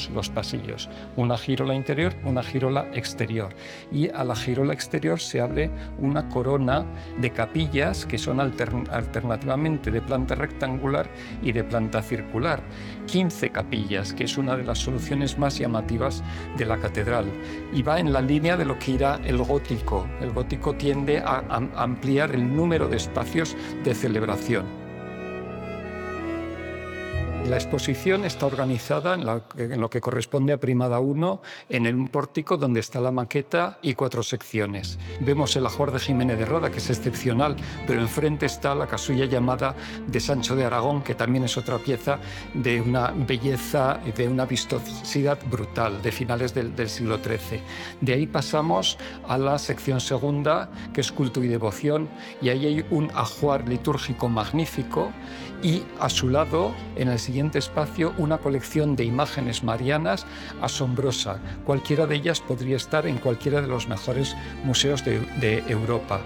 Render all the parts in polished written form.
los pasillos. Una girola interior, una girola exterior. Y a la girola exterior se abre una corona de capillas que son alternativamente de planta rectangular y de planta circular. 15 capillas, que es una de las soluciones más llamativas de la catedral. Y va en la línea de lo que irá el gótico. El gótico tiende a ampliar el número de espacios de celebración. La exposición está organizada en lo que corresponde a Primada 1, en un pórtico donde está la maqueta y 4 secciones. Vemos el ajuar de Jiménez de Roda, que es excepcional, pero enfrente está la casulla llamada de Sancho de Aragón, que también es otra pieza de una belleza y de una vistosidad brutal, de finales del siglo XIII. De ahí pasamos a la sección segunda, que es culto y devoción, y ahí hay un ajuar litúrgico magnífico, y a su lado, en el siguiente espacio, una colección de imágenes marianas asombrosa. Cualquiera de ellas podría estar en cualquiera de los mejores museos de Europa.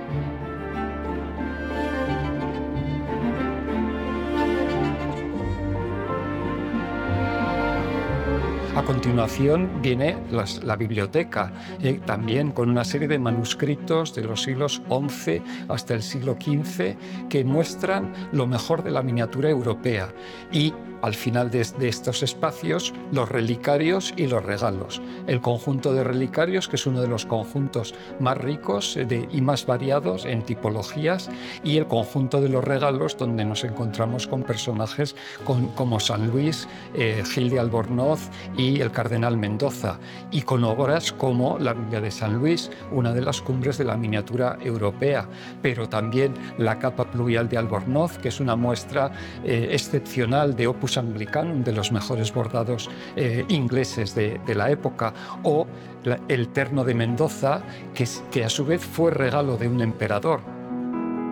A continuación viene la biblioteca, también con una serie de manuscritos de los siglos XI hasta el siglo XV que muestran lo mejor de la miniatura europea, y al final de estos espacios los relicarios y los regalos. El conjunto de relicarios, que es uno de los conjuntos más ricos y más variados en tipologías, y el conjunto de los regalos, donde nos encontramos con personajes como San Luis, Gil de Albornoz y el cardenal Mendoza, y con obras como la Biblia de San Luis, una de las cumbres de la miniatura europea, pero también la capa pluvial de Albornoz, que es una muestra excepcional de Opus Anglicanum, de los mejores bordados ingleses de la época, o el terno de Mendoza, que a su vez fue regalo de un emperador.